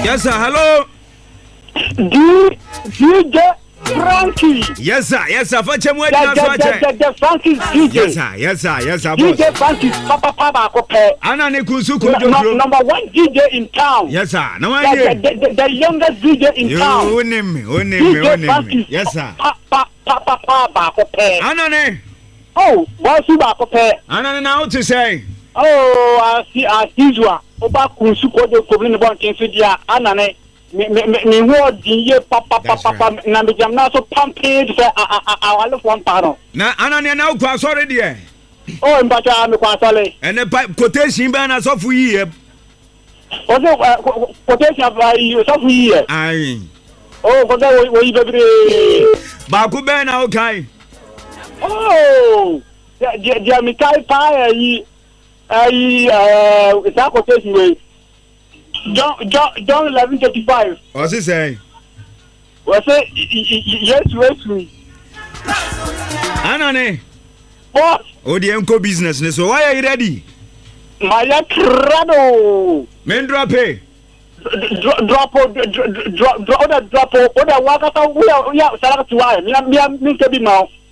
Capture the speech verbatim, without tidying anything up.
Yes sir, hello. D J Frankie. Yes sir, yes sir. For chemo edina so ache. The Frankie D J. Yes sir, yes sir, yes sir. D J Frankie papa papa akope. Ana ne kunsu kojo bro. Number one D J in town. Yes sir. No one the, the, the youngest D J in you town. You name me, you name me, you name me. Yes sir. Papa papa papa akope. Ana ne. Oh, what's you akope? Ana ne now to say. Oh, I see as usual. Oba kunsu kojo koblin bon kinsu dia ana ne. Me me me word die papa papa na me jam na so pampe say I I love one pardon. Na ana ne na ukwa sorry there. Oh, mbata me kwa sale. Ene quotation be na so fu yi e. O so quotation ba yi so fu yi e. Ai. Oh, ko da wo yi bebre. Ba ku be na okay. Oh, dia dia mi kai pa yi ai eh sa quotation we. John John John eleven thirty five. What's he say? What's it? Yes, yes, me. Anane. What? Oh, the enco business. So why are you ready? My crado. Men drop it. Drop, drop, drop, drop, drop, drop, drop. What the work? We are, we are. Sarah, to why? Me, me, me, me, me, now.